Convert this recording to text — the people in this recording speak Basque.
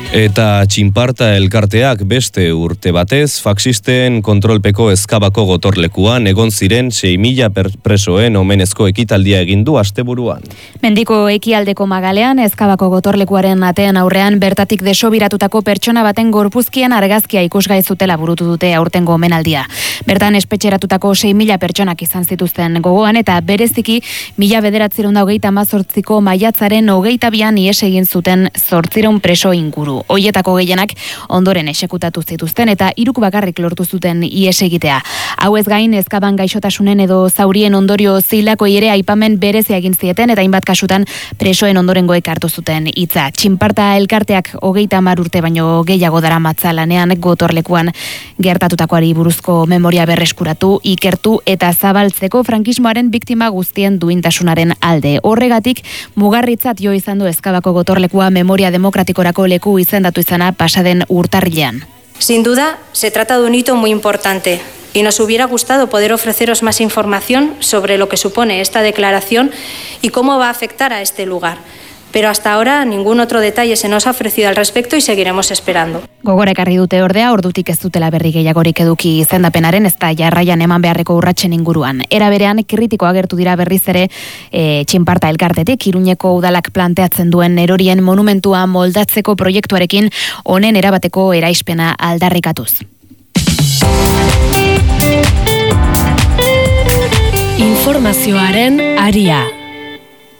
Eta Txinparta elkarteak beste urte batez, faxisten kontrolpeko Ezkabako gotorlekuan egon ziren 6.000 presoen omenezko ekitaldia egin du asteburuan. Mendiko ekialdeko magalean, Ezkabako gotorlekuaren atean aurrean bertatik desobiratutako pertsona baten gorpuzkian argazkia ikusgai zutela burutu dute aurtengo omenaldia. Bertan espetxeratutako 6.000 pertsonak izan zituzten gogoan eta bereziki 1928ko maiatzaren 22an ihes egin zuten 800 preso inguru. Hoietako gehienak ondoren exekutatu zituzten eta 3 bakarrik lortu zuten ihes egitea. Hau ez gain, Ezkaban gaixotasunen edo zaurien ondorio zilakoi ere aipamen berezia egin zieten eta hainbat kasutan presoen ondorengoek hartu zuten hitza. Txinparta elkarteak 30 urte baino gehiago daramatza lanean gotorlekuan gertatutakoari buruzko memoria berreskuratu, ikertu eta zabaltzeko frankismoaren biktima guztien duintasunaren alde. Horregatik, mugarritzat jo izan du Ezkabako gotorlekua memoria demokratikorako leku izendatu izana pasaden urtarrilean. Sin duda, se trata de un hito muy importante y nos hubiera gustado poder ofreceros más información sobre lo que supone esta declaración y cómo va a afectar a este lugar. Pero hasta ahora ningún otro detalle se nos ha ofrecido al respecto y seguiremos esperando. Gogora ekarri dute ordea, ordutik ez dutela berri gehiagorik eduki izendapenaren ez da jarraian eman beharreko urratsen inguruan. Era berean, kritiko agertu dira berriz ere Txinparta elkartetik, Iruñeko udalak planteatzen duen erorien monumentua moldatzeko proiektuarekin honen erabateko eraispena aldarrikatuz. Informazioaren aria.